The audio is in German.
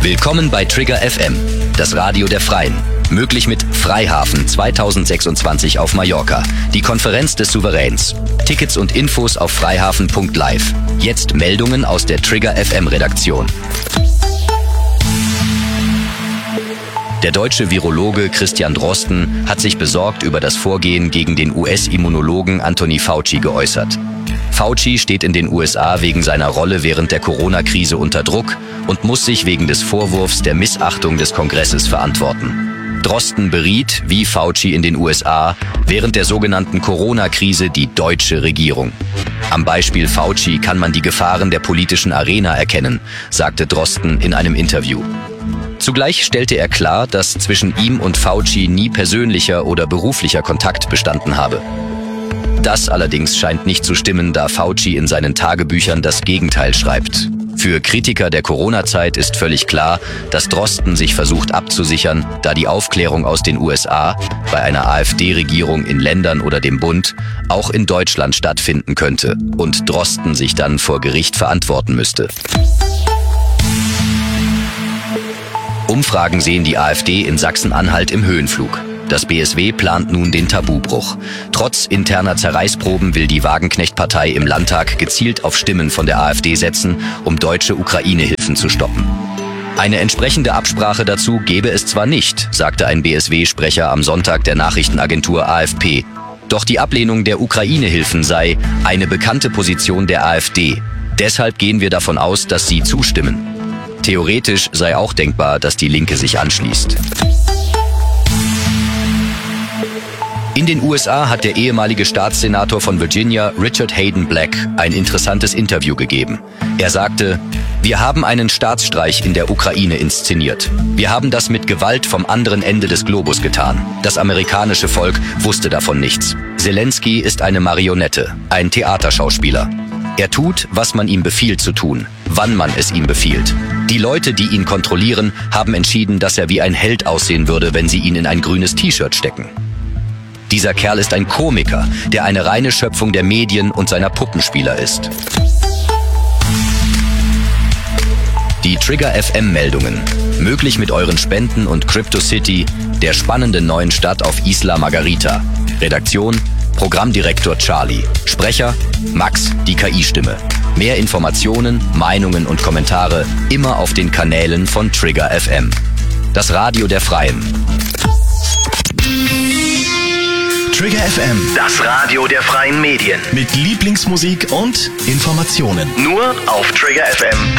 Willkommen bei Trigger FM, das Radio der Freien. Möglich mit Freihafen 2026 auf Mallorca, die Konferenz des Souveräns. Tickets und Infos auf freihafen.live. Jetzt Meldungen aus der Trigger FM Redaktion. Der deutsche Virologe Christian Drosten hat sich besorgt über das Vorgehen gegen den US-Immunologen Anthony Fauci geäußert. Fauci steht in den USA wegen seiner Rolle während der Corona-Krise unter Druck und muss sich wegen des Vorwurfs der Missachtung des Kongresses verantworten. Drosten beriet, wie Fauci in den USA, während der sogenannten Corona-Krise die deutsche Regierung. Am Beispiel Fauci kann man die Gefahren der politischen Arena erkennen, sagte Drosten in einem Interview. Zugleich stellte er klar, dass zwischen ihm und Fauci nie persönlicher oder beruflicher Kontakt bestanden habe. Das allerdings scheint nicht zu stimmen, da Fauci in seinen Tagebüchern das Gegenteil schreibt. Für Kritiker der Corona-Zeit ist völlig klar, dass Drosten sich versucht abzusichern, da die Aufklärung aus den USA bei einer AfD-Regierung in Ländern oder dem Bund auch in Deutschland stattfinden könnte und Drosten sich dann vor Gericht verantworten müsste. Umfragen sehen die AfD in Sachsen-Anhalt im Höhenflug. Das BSW plant nun den Tabubruch. Trotz interner Zerreißproben will die Wagenknecht-Partei im Landtag gezielt auf Stimmen von der AfD setzen, um deutsche Ukraine-Hilfen zu stoppen. Eine entsprechende Absprache dazu gebe es zwar nicht, sagte ein BSW-Sprecher am Sonntag der Nachrichtenagentur AFP. Doch die Ablehnung der Ukraine-Hilfen sei eine bekannte Position der AfD. Deshalb gehen wir davon aus, dass sie zustimmen. Theoretisch sei auch denkbar, dass die Linke sich anschließt. In den USA hat der ehemalige Staatssenator von Virginia, Richard Hayden Black, ein interessantes Interview gegeben. Er sagte: Wir haben einen Staatsstreich in der Ukraine inszeniert. Wir haben das mit Gewalt vom anderen Ende des Globus getan. Das amerikanische Volk wusste davon nichts. Zelensky ist eine Marionette, ein Theaterschauspieler. Er tut, was man ihm befiehlt zu tun, wann man es ihm befiehlt. Die Leute, die ihn kontrollieren, haben entschieden, dass er wie ein Held aussehen würde, wenn sie ihn in ein grünes T-Shirt stecken. Dieser Kerl ist ein Komiker, der eine reine Schöpfung der Medien und seiner Puppenspieler ist. Die Trigger FM Meldungen. Möglich mit euren Spenden und CryptoCity, der spannenden neuen Stadt auf Isla Margarita. Redaktion: Programmdirektor Charlie. Sprecher: Max, die KI-Stimme. Mehr Informationen, Meinungen und Kommentare immer auf den Kanälen von Trigger FM. Das Radio der Freien. Trigger FM, das Radio der freien Medien. mit Lieblingsmusik und Informationen. Nur auf Trigger FM.